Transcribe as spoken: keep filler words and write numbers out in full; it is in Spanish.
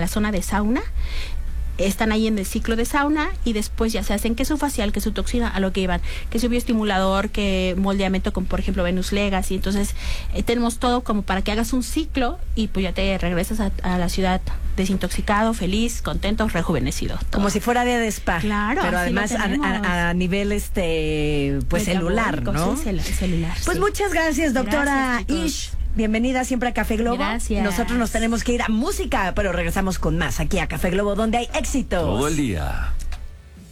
la zona de sauna. Están ahí en el ciclo de sauna y después ya se hacen que su facial, que su toxina, a lo que iban, que su bioestimulador, que moldeamiento con, por ejemplo, Venus Legacy. Entonces, eh, tenemos todo como para que hagas un ciclo y pues ya te regresas a, a la ciudad desintoxicado, feliz, contento, rejuvenecido. Todo. Como si fuera día de spa. Claro. Pero además a, a, a nivel este pues celular, ¿no? Sí, celular. Pues sí. Muchas gracias, doctora Gracias, Ish. Bienvenida siempre a Café Globo. Gracias. Nosotros nos tenemos que ir a música, pero regresamos con más aquí a Café Globo, donde hay éxito. Todo el día.